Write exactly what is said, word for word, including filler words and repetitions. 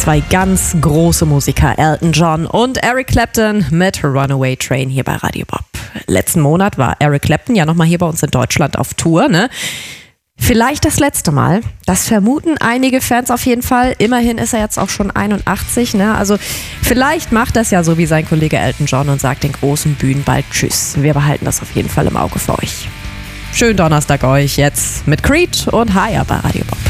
Zwei ganz große Musiker, Elton John und Eric Clapton mit Runaway Train hier bei Radio Bob. Letzten Monat war Eric Clapton ja nochmal hier bei uns in Deutschland auf Tour, ne? Vielleicht das letzte Mal. Das vermuten einige Fans auf jeden Fall. Immerhin ist er jetzt auch schon einundachtzig, ne? Also vielleicht macht das ja so wie sein Kollege Elton John und sagt den großen Bühnen bald Tschüss. Wir behalten das auf jeden Fall im Auge für euch. Schönen Donnerstag euch jetzt mit Creed und Higher bei Radio Bob.